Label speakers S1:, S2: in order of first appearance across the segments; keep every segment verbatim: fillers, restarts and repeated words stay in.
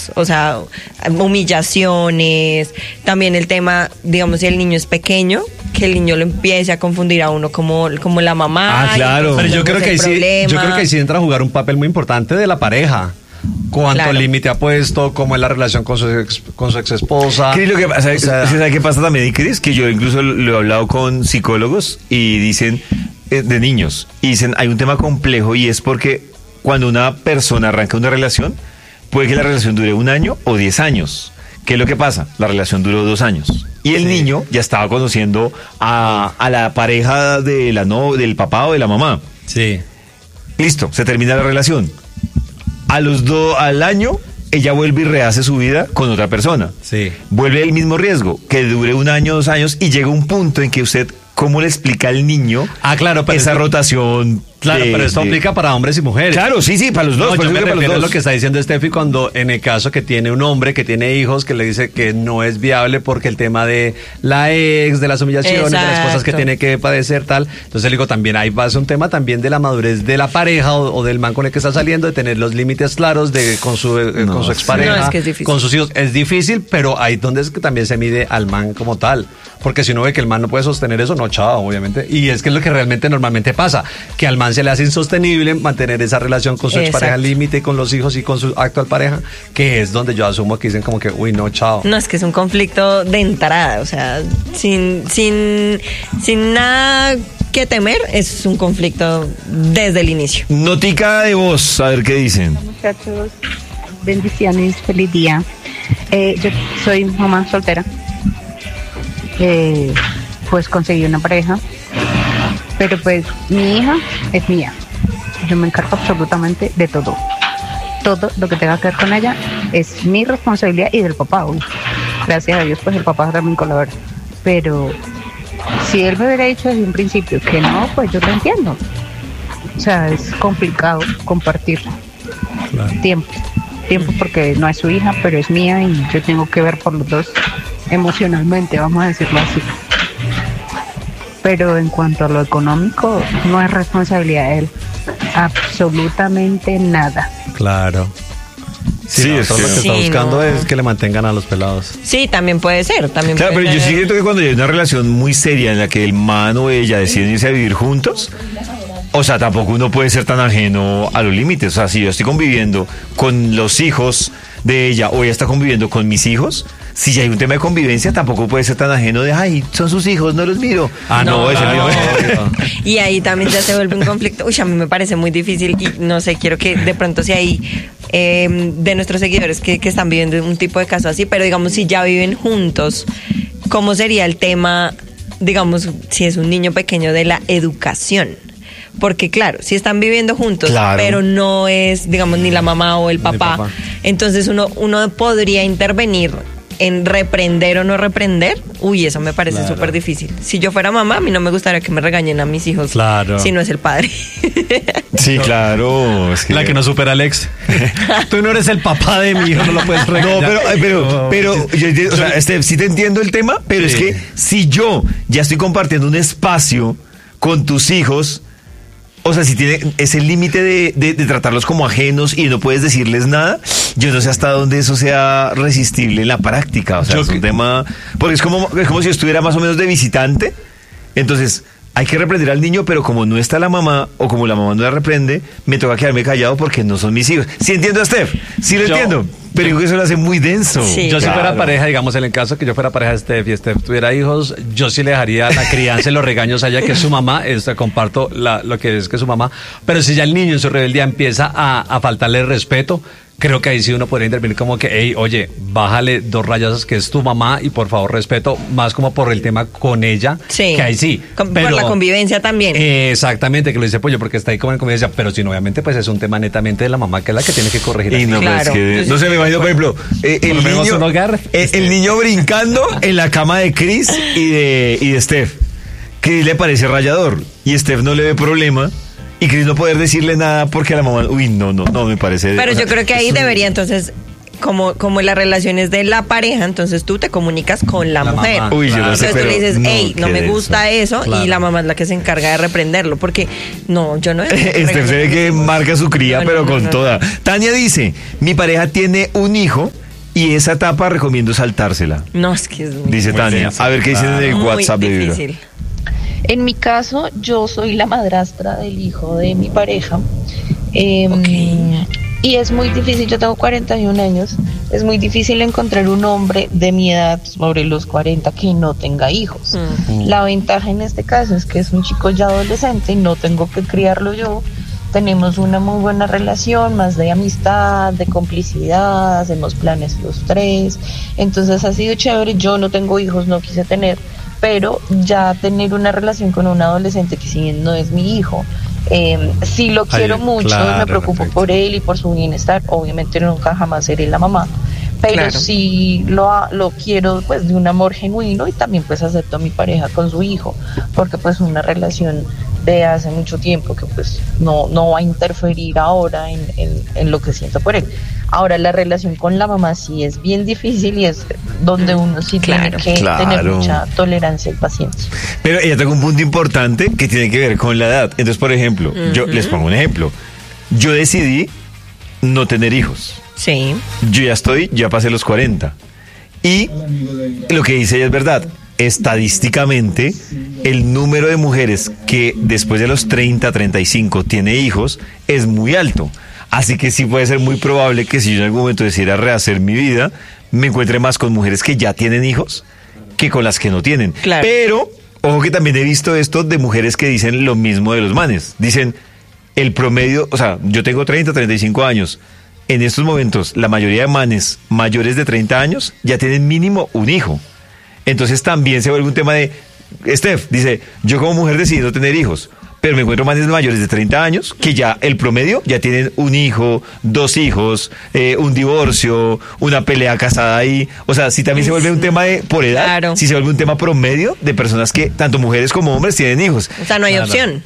S1: cosas, o sea, humillaciones, también el tema, digamos, si el niño es pequeño, que el niño lo empiece a confundir a uno como, como la mamá.
S2: Ah, claro.
S3: Pero yo creo que ahí sí, yo creo que ahí sí entra a jugar un papel muy importante de la pareja. ¿Cuánto
S1: Claro.
S3: límite ha puesto? ¿Cómo es la relación con su ex, con su ex esposa?
S2: Cris, lo que pasa,
S3: O sea,
S2: ¿sabe qué pasa también, Cris? Que yo incluso lo he hablado con psicólogos y dicen, eh, de niños, y dicen, hay un tema complejo y es porque cuando una persona arranca una relación, puede que la relación dure un año o diez años. ¿Qué es lo que pasa? La relación duró dos años. Y el
S3: Sí.
S2: niño ya estaba conociendo a, a la pareja de la no, del papá o de la mamá.
S3: Sí.
S2: Listo, se termina la relación. A los dos, al año, ella vuelve y rehace su vida con otra persona.
S3: Sí.
S2: Vuelve el mismo riesgo, que dure un año, dos años, y llega un punto en que usted, ¿cómo le explica al niño
S3: Ah, claro, pero
S2: esa
S3: esto-
S2: rotación?
S3: Claro,
S2: de-
S3: pero esto
S2: de-
S3: aplica para hombres y mujeres.
S2: Claro, sí, sí, para los dos.
S3: No,
S2: por
S3: yo
S2: eso
S3: me
S2: digo para los
S3: refiero a
S2: dos.
S3: lo que está diciendo Steffi cuando en el caso que tiene un hombre que tiene hijos que le dice que no es viable porque el tema de la ex, de las humillaciones, de las cosas que
S1: Exacto.
S3: tiene que padecer tal. Entonces le digo también ahí va a ser un tema también de la madurez de la pareja o, o del man con el que está saliendo, de tener los límites claros de con su eh,
S2: No,
S3: con su
S2: sí.
S3: expareja,
S1: No, es que es difícil.
S3: con sus hijos. Es difícil, pero ahí donde es que también se mide al man como tal. Porque si uno ve que el man no puede sostener eso, no, chao, obviamente. Y es que es lo que realmente normalmente pasa, que al man se le hace insostenible mantener esa relación con su
S1: Exacto.
S3: expareja límite, con los hijos y con su actual pareja, que es donde yo asumo que dicen como que, uy, no, chao.
S1: No, es que es un conflicto de entrada, o sea, sin, sin, sin nada que temer, es un conflicto desde el inicio.
S2: Notica de voz, a ver qué dicen.
S4: Muchachos, bendiciones, feliz día. Eh, yo soy mamá soltera. Eh, pues conseguí una pareja, pero pues mi hija es mía. Yo me encargo absolutamente de todo. Todo lo que tenga que ver con ella es mi responsabilidad y del papá. Uy, gracias a Dios, pues el papá también colabora. Pero si él me hubiera dicho desde un principio que no, pues yo lo entiendo. O sea, es complicado compartir tiempo. Tiempo porque no es su hija, pero es mía y yo tengo que ver por los dos emocionalmente, vamos a decirlo así. Pero en cuanto a lo económico, no es responsabilidad de él. Absolutamente nada.
S3: Claro. Sí,
S2: Sí,
S3: no,
S2: es
S3: todo lo
S2: que-
S3: que está
S1: Sí,
S3: buscando
S1: no.
S3: es que le mantengan a los pelados.
S1: Sí, también puede ser, también
S2: Claro,
S1: puede
S2: pero yo
S1: ser.
S2: sí siento que cuando hay una relación muy seria en la que el man o ella deciden irse a vivir juntos, o sea, tampoco uno puede ser tan ajeno a los límites. O sea, si yo estoy conviviendo con los hijos de ella o ella está conviviendo con mis hijos, si ya hay un tema de convivencia, tampoco puede ser tan ajeno de, ay, son sus hijos, no los miro.
S3: Ah, no,
S2: no, es el
S3: claro.
S2: mío.
S1: Y ahí también ya se vuelve un conflicto. Uy, a mí me parece muy difícil y no sé, quiero que de pronto si hay eh, de nuestros seguidores que, que están viviendo un tipo de caso así, pero digamos si ya viven juntos, ¿cómo sería el tema, digamos, si es un niño pequeño de la educación? Porque claro, si están viviendo juntos,
S2: Claro.
S1: pero no es, digamos, ni la mamá o el papá,
S3: papá.
S1: entonces uno, uno podría intervenir en reprender o no reprender. Uy, eso me parece
S3: Claro.
S1: súper difícil. Si yo fuera mamá, a mí no me gustaría que me regañen a mis hijos
S3: Claro.
S1: si no es el padre.
S2: Sí, claro. Es
S3: La que no supera al ex. Tú no eres el papá de mi hijo, no lo puedes
S2: No,
S3: regañar.
S2: pero, ay, pero, pero, yo, yo- o sea, este, sí te entiendo el tema, pero
S3: Sí.
S2: es que si yo ya estoy compartiendo un espacio con tus hijos, o sea, si tiene ese límite de, de, de tratarlos como ajenos y no puedes decirles nada, yo no sé hasta dónde eso sea resistible en la práctica. O sea,
S3: Yo
S2: es un
S3: que-
S2: tema, porque es como, es como si yo estuviera más o menos de visitante, entonces hay que reprender al niño, pero como no está la mamá, o como la mamá no la reprende, me toca quedarme callado porque no son mis hijos. Sí entiendo a Steph, sí lo
S3: Yo-
S2: entiendo, pero digo que eso lo hace muy denso.
S1: Sí.
S3: Yo si
S1: Claro.
S3: fuera pareja, digamos, en el caso que yo fuera pareja de Steph y Steph tuviera hijos, yo sí le dejaría la crianza y los regaños a ella, que es su mamá, esto, comparto la- lo que es que es su mamá, pero si ya el niño en su rebeldía empieza a, a faltarle respeto, creo que ahí sí uno podría intervenir como que, hey, oye, bájale dos rayas que es tu mamá y por favor respeto, más como por el tema con ella,
S1: Sí.
S3: que ahí sí.
S1: Con- por la convivencia también.
S3: Exactamente, que lo dice Pollo, porque está ahí como en convivencia, pero si no, obviamente, pues es un tema netamente de la mamá que es la que tiene que corregir.
S2: Y
S3: así.
S2: no,
S1: Claro.
S2: pues, es que- no sé, me imagino, por ejemplo, eh,
S3: Por
S2: el,
S3: lo menos
S2: niño,
S3: un hogar.
S2: eh, el niño brincando en la cama de Chris y de, y de Steph. Chris le parece rayador y Steph no le ve problema. Y Chris no poder decirle nada porque a la mamá, uy, no, no, no, me parece.
S1: Pero
S2: o sea,
S1: yo creo que ahí
S2: es un-
S1: debería entonces como, como la relación es de la pareja, entonces tú te comunicas con la,
S3: La
S1: mujer.
S3: mamá.
S2: Uy, yo no sé,
S1: Entonces tú
S2: pero
S1: le dices,
S2: no,
S1: hey, no
S2: qué
S1: me
S2: denso.
S1: gusta eso,
S3: Claro.
S1: y la mamá es la que se encarga de reprenderlo, porque no, yo no...
S2: Este se ve que marca su cría,
S1: No, no,
S2: pero
S1: no,
S2: con
S1: no.
S2: toda. Tania dice, mi pareja tiene un hijo y esa etapa recomiendo saltársela.
S1: No, es que es muy,
S2: Dice
S3: Muy
S2: Tania.
S3: denso,
S2: A ver qué dicen en el
S1: muy
S2: WhatsApp de Vibra.
S1: difícil.
S5: En mi caso, yo soy la madrastra del hijo de mi pareja. Eh,
S1: Ok.
S5: Y es muy difícil, yo tengo cuarenta y un años, es muy difícil encontrar un hombre de mi edad, sobre los cuarenta, que no tenga hijos.
S1: Mm.
S5: La ventaja en este caso es que es un chico ya adolescente y no tengo que criarlo yo. Tenemos una muy buena relación, más de amistad, de complicidad, hacemos planes los tres. Entonces ha sido chévere, yo no tengo hijos, no quise tener, pero ya tener una relación con un adolescente que si bien no es mi hijo, eh, sí lo
S3: Ay,
S5: quiero mucho,
S3: claro,
S5: me preocupo
S3: perfecto.
S5: por él y por su bienestar. Obviamente nunca jamás seré la mamá, pero
S1: Claro.
S5: sí lo, a- lo quiero pues de un amor genuino, y también pues acepto a mi pareja con su hijo, porque pues una relación de hace mucho tiempo que pues no, no va a interferir ahora en, en, en lo que siento por él. Ahora la relación con la mamá sí es bien difícil, y es donde uno sí
S1: Claro.
S5: tiene que
S2: Claro.
S5: tener mucha tolerancia y paciencia.
S2: Pero ella toca un punto importante que tiene que ver con la edad. Entonces, por ejemplo, yo les pongo un ejemplo. Yo decidí no tener hijos.
S1: Sí.
S2: Yo ya estoy, ya pasé los cuarenta. Y lo que dice ella es verdad. Estadísticamente, el número de mujeres que después de los treinta, treinta y cinco tiene hijos es muy alto. Así que sí puede ser muy probable que si yo en algún momento decidiera rehacer mi vida, me encuentre más con mujeres que ya tienen hijos que con las que no tienen.
S1: Claro.
S2: Pero, ojo que también he visto esto de mujeres que dicen lo mismo de los manes. Dicen, el promedio, o sea, yo tengo treinta, treinta y cinco años. En estos momentos, la mayoría de manes mayores de treinta años ya tienen mínimo un hijo. Entonces también se vuelve un tema de... Steph dice, yo como mujer decidí no tener hijos, pero me encuentro manes mayores de treinta años que ya el promedio ya tienen un hijo, dos hijos, eh, un divorcio, una pelea casada ahí. O sea, si también se vuelve un tema de por edad,
S1: Claro.
S2: si se vuelve un tema promedio de personas que tanto mujeres como hombres tienen hijos.
S1: O sea, no hay
S3: Claro.
S1: opción.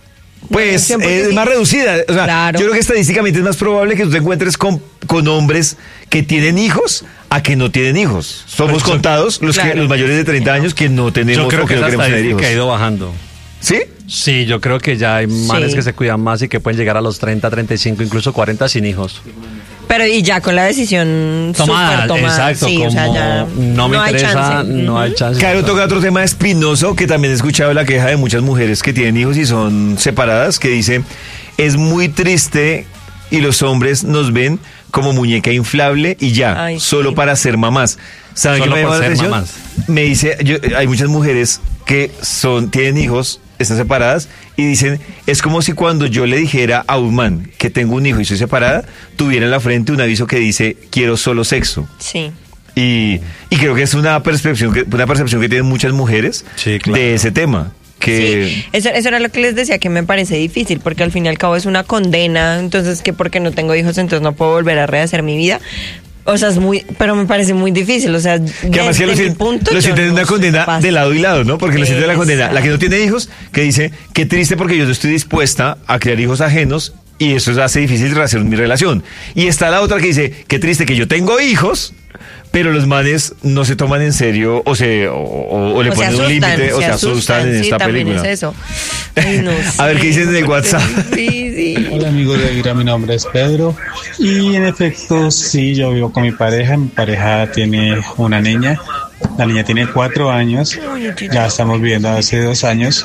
S2: Pues
S1: Bueno, porque
S2: es
S1: sí.
S2: más reducida. O sea,
S1: Claro.
S2: yo creo que estadísticamente es más probable que tú te encuentres con, con hombres que tienen hijos a que no tienen hijos. Somos
S3: Pues yo-
S2: contados los, que,
S1: Claro.
S2: los mayores de treinta años que no tenemos
S3: Yo creo
S2: o
S3: que
S2: que no
S3: esa
S2: queremos tener hijos.
S3: estadística ha ido bajando.
S2: ¿Sí?
S3: Sí, yo creo que ya hay manes
S1: Sí.
S3: que se cuidan más y que pueden llegar a los treinta, treinta y cinco, incluso cuarenta sin hijos.
S1: Pero y ya con la decisión
S3: Tomada,
S1: súper tomada.
S3: exacto,
S1: sí,
S3: como
S1: o sea, ya
S3: no me
S1: hay
S3: interesa,
S1: chance.
S3: no hay
S1: Ujú.
S3: chance.
S2: Claro, toca otro tema espinoso que también he escuchado la queja de muchas mujeres que tienen hijos y son separadas, que dice, es muy triste y los hombres nos ven como muñeca inflable y ya,
S1: Ay,
S2: solo
S1: sí.
S2: para ser mamás. ¿Saben
S3: Solo
S2: qué me
S3: por
S2: llama la
S3: ser
S2: atención?
S3: mamás.
S2: Me dice, yo- hay muchas mujeres que son, tienen hijos, están separadas y dicen, es como si cuando yo le dijera a un man que tengo un hijo y soy separada, tuviera en la frente un aviso que dice, quiero solo sexo.
S1: Sí.
S2: Y, y creo que es una percepción que, una percepción que tienen muchas mujeres
S3: Sí, claro.
S2: de ese tema. Que
S1: Sí, eso, eso era lo que les decía, que me parece difícil, porque al fin y al cabo es una condena, entonces que porque no tengo hijos, entonces no puedo volver a rehacer mi vida. O sea, es muy, pero me parece muy difícil, o sea,
S2: que además que lo,
S1: desde mi
S2: sien-
S1: punto,
S2: lo
S1: yo
S2: sienten
S1: no
S2: una
S1: soy
S2: condena
S1: capaz.
S2: de lado y lado, ¿no? Porque lo sienten la condena. La que no
S1: Exacto.
S2: tiene hijos, que dice, qué triste porque yo no estoy dispuesta a criar hijos ajenos y eso hace difícil rehacer mi relación. Y está la otra que dice, qué triste que yo tengo hijos, pero los manes no se toman en serio o se o, o- o le
S1: O se
S2: ponen un
S1: asustan,
S2: límite o se asustan en
S1: sí,
S2: esta
S1: también
S2: película.
S1: es eso. Ay, no
S2: A ver,
S1: sé,
S2: ¿qué dicen en el
S1: qué
S2: WhatsApp?
S1: difícil.
S6: Hola amigos de Vibra, mi nombre es Pedro y en efecto sí, yo vivo con mi pareja, mi pareja tiene una niña, la niña tiene cuatro años, ya estamos viviendo hace dos años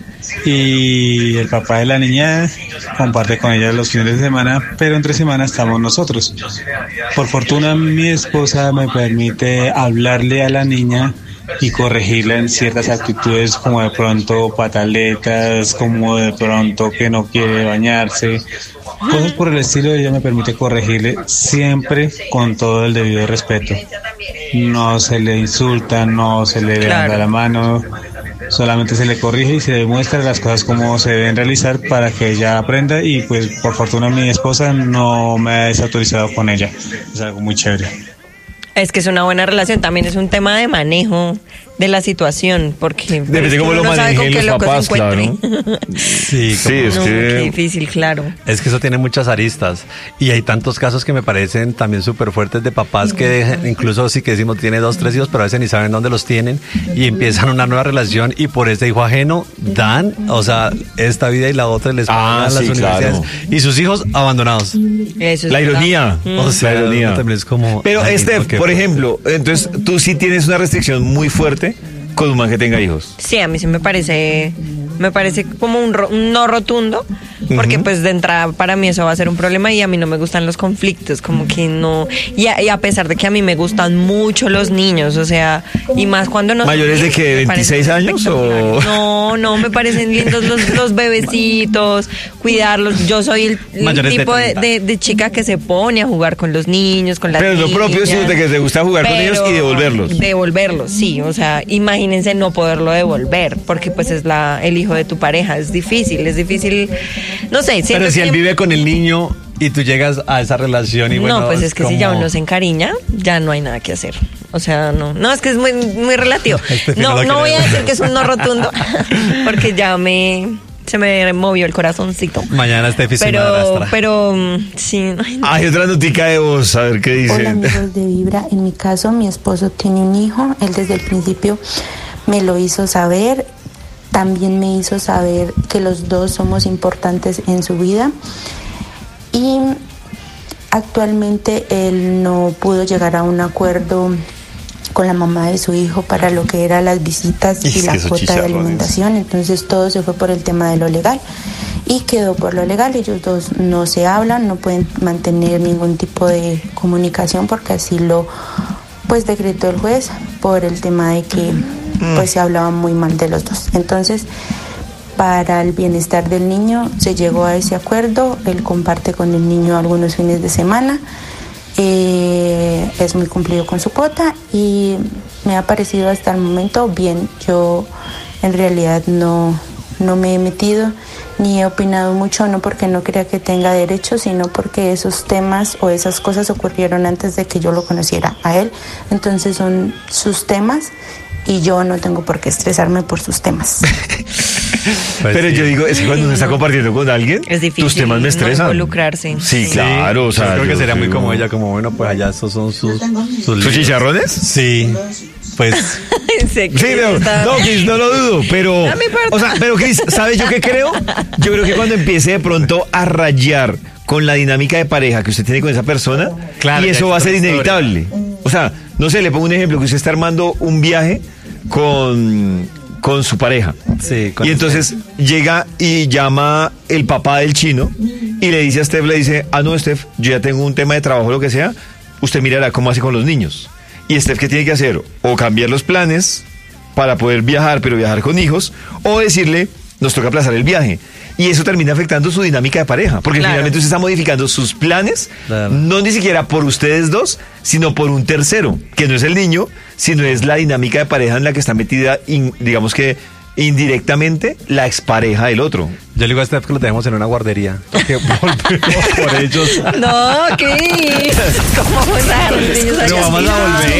S6: y el papá de la niña comparte con ella los fines de semana, pero entre semana estamos nosotros. Por fortuna mi esposa me permite hablarle a la niña y corregirla en ciertas actitudes como de pronto pataletas, como de pronto que no quiere bañarse, cosas por el estilo. Ella me permite corregirle siempre con todo el debido respeto. No se le insulta, no se le levanta
S1: Claro.
S6: la mano, solamente se le corrige y se demuestra las cosas como se deben realizar para que ella aprenda y pues por fortuna mi esposa no me ha desautorizado con ella. Es algo muy chévere.
S1: Es que es una buena relación, también es un tema de manejo de la situación, porque
S2: Depende
S1: pues,
S2: cómo
S1: uno
S2: lo
S1: no sabe con
S2: manejen
S1: qué
S2: los
S1: loco se
S2: papás, claro.
S1: encuentre.
S3: Sí,
S2: Sí,
S3: como-
S2: es
S1: No,
S2: que...
S1: qué difícil, claro.
S3: Es que eso tiene muchas aristas y hay tantos casos que me parecen también súper fuertes de papás que dejan- incluso sí que decimos tiene dos, tres hijos, pero a veces ni saben dónde los tienen y empiezan una nueva relación y por este hijo ajeno dan, o sea, esta vida y la otra les
S2: Ah,
S3: pagan las
S2: sí,
S3: universidades
S2: claro.
S3: y sus hijos abandonados.
S1: Eso es
S2: La
S1: verdad.
S2: ironía.
S3: O sea,
S2: la ironía.
S3: también es como...
S2: Pero,
S3: ay,
S2: Steph,
S3: ¿por qué?
S2: por ejemplo, entonces tú sí tienes una restricción muy fuerte con un man que tenga hijos.
S1: Sí, a mí sí me parece, me parece como un, ro- un no rotundo, porque
S2: Ujú.
S1: pues de entrada para mí eso va a ser un problema y a mí no me gustan los conflictos, como que no, y a, y a pesar de que a mí me gustan mucho los niños, o sea, y más cuando no son
S2: ¿Mayores de
S1: niños,
S2: qué,
S1: me parecen
S2: veintiséis años o...?
S1: espectaculares. No, no, me parecen lindos los, los bebecitos, cuidarlos, yo soy el, el
S3: Mayores de
S1: tipo de,
S3: treinta.
S1: de- de chica que se pone a jugar con los niños, con las
S2: Pero lo propio es
S1: niñas.
S2: de que te gusta jugar con ellos y
S1: Pero
S2: devolverlos.
S1: Devolverlos, sí. O sea, imagínense no poderlo devolver, porque pues es la el hijo de tu pareja. Es difícil, es difícil. No sé, siento
S3: Pero si él
S1: que-
S3: vive con el niño y tú llegas a esa relación y bueno...
S1: no, pues es que si ya
S3: como-
S1: uno se encariña, ya no hay nada que hacer. O sea, no, no, es que es muy, muy relativo.
S3: Este sí no
S1: No,
S3: lo
S1: no voy a
S3: creo.
S1: decir que es un no rotundo, porque ya me, se me movió el corazoncito.
S3: Mañana Steffi se me
S1: Pero,
S3: arrastra.
S1: pero, mm, sí, ay, no.
S2: Hay otra notica de voz, a ver qué dice.
S7: Hola amigos de Vibra, en mi caso mi esposo tiene un hijo, él desde el principio me lo hizo saber, también me hizo saber que los dos somos importantes en su vida y actualmente él no pudo llegar a un acuerdo con la mamá de su hijo para lo que eran las visitas
S2: Y es
S7: y
S2: que
S7: la
S2: esos
S7: cuota de
S2: chicharrones.
S7: alimentación, entonces todo se fue por el tema de lo legal y quedó por lo legal. Ellos dos no se hablan, no pueden mantener ningún tipo de comunicación porque así lo pues decretó el juez por el tema de que pues se hablaba muy mal de los dos. Entonces, para el bienestar del niño se llegó a ese acuerdo, él comparte con el niño algunos fines de semana, eh, es muy cumplido con su cuota y me ha parecido hasta el momento bien. Yo en realidad no, no me he metido ni he opinado mucho, no porque no crea que tenga derecho, sino porque esos temas o esas cosas ocurrieron antes de que yo lo conociera a él, entonces son sus temas y yo no tengo por qué estresarme por sus temas.
S3: Pues
S2: Pero
S3: sí.
S2: yo digo, es que cuando uno está compartiendo con alguien,
S1: Es difícil
S2: tus temas me
S1: no
S2: estresan.
S1: involucrarse.
S2: Sí,
S1: Sí.
S2: claro, o
S3: Yo
S2: sea.
S3: creo que
S2: yo
S3: sería muy
S2: creo-
S3: como ella, como bueno, pues allá estos son sus... ¿Sus,
S2: ¿Sus
S3: líos.
S2: chicharrones?
S3: Sí, pues...
S1: Sé que
S2: Sí, pero,
S1: está-
S2: no, Cris, no lo dudo, pero,
S1: No me importa.
S2: o sea, pero Cris, ¿sabes yo qué creo? Yo creo que cuando empiece de pronto a rayar con la dinámica de pareja que usted tiene con esa persona,
S3: Claro,
S2: y
S3: ya
S2: eso
S3: es
S2: va a ser
S3: otra historia.
S2: inevitable. O sea, no sé, le pongo un ejemplo, que usted está armando un viaje con, con su pareja.
S3: Sí, con
S2: Y entonces llega y llama el papá del chino y le dice a Steph, le dice, ah, no, Steph, yo ya tengo un tema de trabajo, lo que sea, usted mirará cómo hace con los niños. Y Steph, ¿qué tiene que hacer? O cambiar los planes para poder viajar, pero viajar con hijos, o decirle, nos toca aplazar el viaje. Y eso termina afectando su dinámica de pareja, porque
S1: Claro.
S2: finalmente usted está modificando sus planes,
S3: Claro.
S2: no ni siquiera por ustedes dos, sino por un tercero, que no es el niño, sino es la dinámica de pareja en la que está metida, in- digamos que indirectamente, la expareja del otro.
S3: Yo le digo a Steph que lo tenemos en una guardería. Que volvemos por ellos.
S1: No, ¿qué? ¿Cómo vamos a dejar los niños
S3: Pero
S1: allá?
S3: vamos a volver.